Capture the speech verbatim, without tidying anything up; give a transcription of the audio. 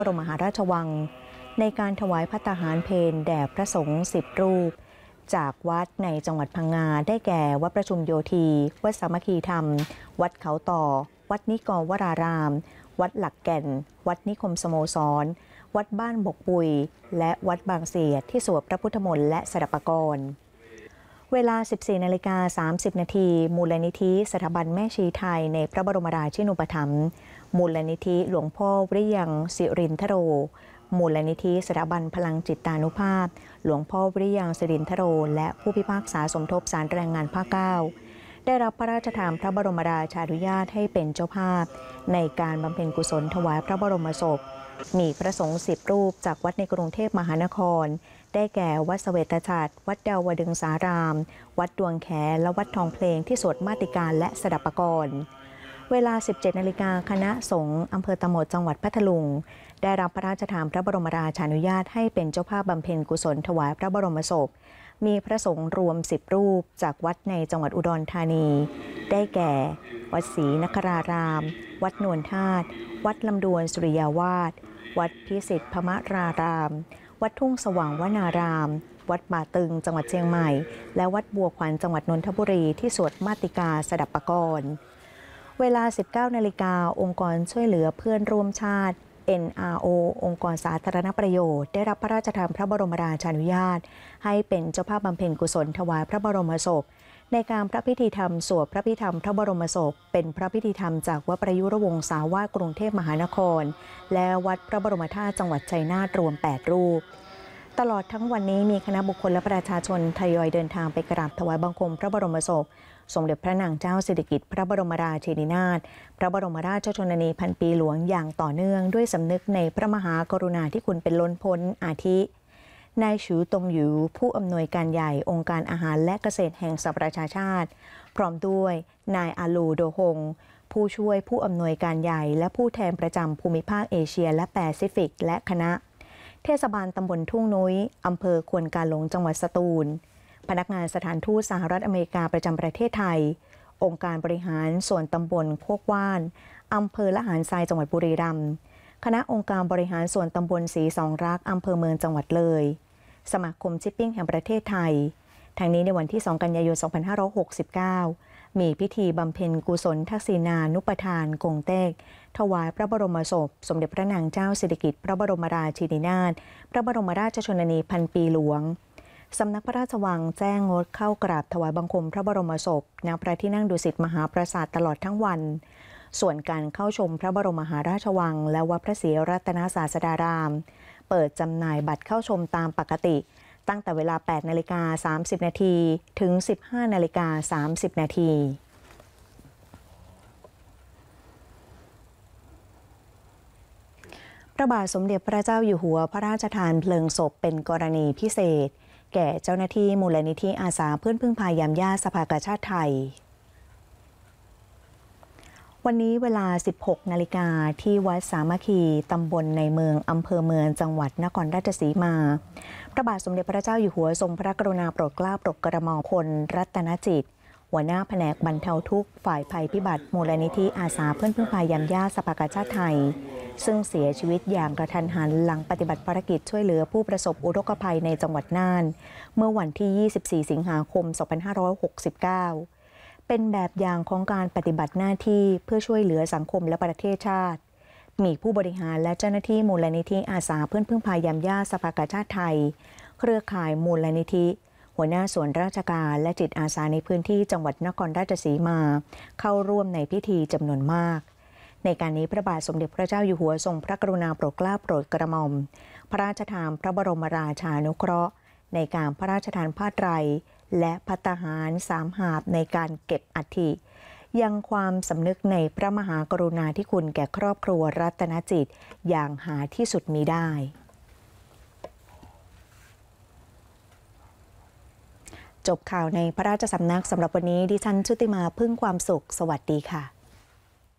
บรมมหาราชวังในการถวายภัตตาหารเพลแด่พระสงฆ์สิบรูปจากวัดในจังหวัดพังงาได้แก่วัดประชุมโยธีวัดสามัคคีธรรมวัดเขาต่อวัดนิกรวรารามวัดหลักแก่นวัดนิคมสโมสรวัดบ้านบกปุยและวัดบางเสียดที่สวดพระพุทธมนต์และสดับปกรณ์เวลา สิบสี่นาฬิกาสามสิบนาทีมูลนิธิสถาบันแม่ชีไทยในพระบรมราชินูปถัมภ์มูลนิธิหลวงพ่อวิริยังสิรินทโรมูลนิธิสถาบันพลังจิตตานุภาพหลวงพ่อวิริยังสิรินทโรและผู้พิพากษาสมทบศาลแรงงานภาคเก้าได้รับพระราชทานพระบรมราชานุญาตให้เป็นเจ้าภาพในการบำเพ็ญกุศลถวายพระบรมศพมีพระสงฆ์สิบรูปจากวัดในกรุงเทพมหานครได้แก่วัดเสวตฉัตรวัดดาวดึงสารามวัดดวงแขและวัดทองเพลงที่สวดมาติกาและสดับปกรณ์เวลา สิบเจ็ดนาฬิกาคณะสงฆ์อำเภอตะโหมดจังหวัดพัทลุงได้รับพระราชทานพระบรมราชานุญาตให้เป็นเจ้าภาพบำเพ็ญกุศลถวายพระบรมศพมีพระสงฆ์รวมสิบรูปจากวัดในจังหวัดอุดรธานีได้แก่วัดศรีนครารามวัดนวลธาตุวัดลำดวนสุริยาวาสวัดพิสิทธิพมรารามวัดทุ่งสว่างวนารามวัดป่าตึงจังหวัดเชียงใหม่และวัดบัวขวัญจังหวัดนนทบุรีที่สวดมาติกาสดับปกรณ์เวลา สิบเก้านาฬิกาองค์กรช่วยเหลือเพื่อนร่วมชาติ เอ็น อาร์ โอ องค์กรสาธารณประโยชน์ได้รับพระราชทานพระบรมราชานุญาตให้เป็นเจ้าภาพบำเพ็ญกุศลถวายพระบรมศพในการพระพิธีธรรมสวดพระพิธรรมพระบรมศพเป็นพระพิธีธรรมจากวัดประยุรวงศาวาสกรุงเทพมหานครและวัดพระบรมธาตุจังหวัดชัยนาทรวมแปดรูปตลอดทั้งวันนี้มีคณะบุคคลและประชาชนทยอยเดินทางไปกราบถวายบังคมพระบรมศพสมเด็จพระนางเจ้าสิริกิติ์พระบรมราชินีนาถพระบรมราชชนนีพันปีหลวงอย่างต่อเนื่องด้วยสำนึกในพระมหากรุณาธิคุณเป็นล้นพ้นอาทินายฉูตงหยูผู้อำนวยการใหญ่องค์การอาหารและเกษตรแห่งสหประชาชาติพร้อมด้วยนายอาลูโดฮงผู้ช่วยผู้อำนวยการใหญ่และผู้แทนประจำภูมิภาคเอเชียและแปซิฟิกและคณะเทศบาลตำบลทุ่งนุ้ยอำเภอควนกาหลงจังหวัดสตูลพนักงานสถานทูตสหรัฐอเมริกาประจำประเทศไทยองค์การบริหารส่วนตำบลโคกว่านอำเภอละหารทรายจังหวัดบุรีรัมย์คณะองค์การบริหารส่วนตำบลศรีสองรักอำเภอเมืองจังหวัดเลยสมาคมชิปปิ้งแห่งประเทศไทยทั้งนี้ในวันที่สองกันยายนสองพันห้าร้อยหกสิบเก้ามีพิธีบำเพ็ญกุศลทักษิณานุปทานกงเต็กถวายพระบรมศพสมเด็จพระนางเจ้าสิริกิติ์พระบรมราชินีนาถพระบรมราชชนนีพันปีหลวงสำนักพระราชวังแจ้งงดเข้ากราบถวายบังคมพระบรมศพณพระที่นั่งดุสิตมหาปราสาทตลอดทั้งวันส่วนการเข้าชมพระบรมมหาราชวังและวัดพระศรีรัตนศาสดารามเปิดจำหน่ายบัตรเข้าชมตามปกติตั้งแต่เวลา แปดนาฬิกาสามสิบนาทีถึง สิบห้านาฬิกาสามสิบนาทีพระบาทสมเด็จพระเจ้าอยู่หัวพระราชทานเพลิงศพเป็นกรณีพิเศษแก่เจ้าหน้าที่มูลนิธิอาสาเพื่อนพึ่งพายามย่าสภากาชาติไทยวันนี้เวลา สิบหกนาฬิกาที่วัดสามัคคีตำบลในเมืองอำเภอเมืองจังหวัดนครราชสีมาพระบาทสมเด็จพระเจ้าอยู่หัวทรงพระกรุณาโปรดเกล้าโปรดกระหม่อมพลรัตนจิตหัวหน้าแผนกบรรเทาทุกข์ฝ่ายภัยพิบัติมูลนิธิอาสาเพื่อนพึ่งพายามย่าสภากาชาติไทยซึ่งเสียชีวิตอย่างกระทันหันหลังปฏิบัติภารกิจช่วยเหลือผู้ประสบอุทกภัยในจังหวัดน่านเมื่อวันที่ ยี่สิบสี่ สิงหาคม สองพันห้าร้อยหกสิบเก้า เป็นแบบอย่างของการปฏิบัติหน้าที่เพื่อช่วยเหลือสังคมและประเทศชาติมีผู้บริหารและเจ้าหน้าที่มูลนิธิอาสาเพื่อนพึ่งพายามย่าสภากาชาติไทยเครือข่ายมูลนิธิหัวหน้าส่วนราชการและจิตอาสาในพื้นที่จังหวัดนครราชสีมาเข้าร่วมในพิธีจำนวนมากในการนี้พระบาทสมเด็จพระเจ้าอยู่หัวทรงพระกรุณาโปรดเกล้าโปรดกระหม่อมพระราชทานพระบรมราชานุเคราะห์ในการพระราชทานผ้าไตรและภัตตาหารสามหาบในการเก็บอัฐิยังความสำนึกในพระมหากรุณาธิคุณแก่ครอบครัวรัตนจิตอย่างหาที่สุดมิได้จบข่าวในพระราชสำนักสำหรับวันนี้ดิฉันชุติมาพึ่งความสุขสวัสดีค่ะ